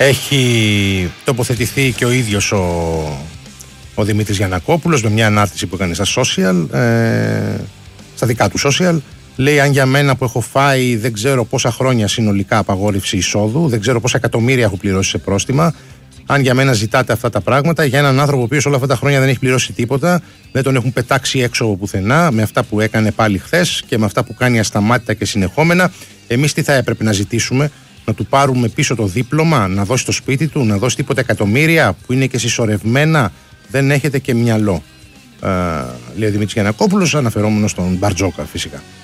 Έχει τοποθετηθεί και ο ίδιος ο Δημήτρης Γιαννακόπουλος με μια ανάρτηση που έκανε στα social, στα δικά του social. Λέει: αν για μένα που έχω φάει δεν ξέρω πόσα χρόνια συνολικά απαγόρευση εισόδου, δεν ξέρω πόσα εκατομμύρια έχω πληρώσει σε πρόστιμα, αν για μένα ζητάτε αυτά τα πράγματα, για έναν άνθρωπο ο οποίος όλα αυτά τα χρόνια δεν έχει πληρώσει τίποτα, δεν τον έχουν πετάξει έξω από πουθενά, με αυτά που έκανε πάλι χθες και με αυτά που κάνει ασταμάτητα και συνεχόμενα, εμείς τι θα έπρεπε να ζητήσουμε? Να του πάρουμε πίσω το δίπλωμα, να δώσει το σπίτι του, να δώσει τίποτα εκατομμύρια που είναι και συσσωρευμένα? Δεν έχετε και μυαλό, λέει ο Δημήτρης Γιαννακόπουλος, αναφερόμενος στον Μπαρτζόκα φυσικά.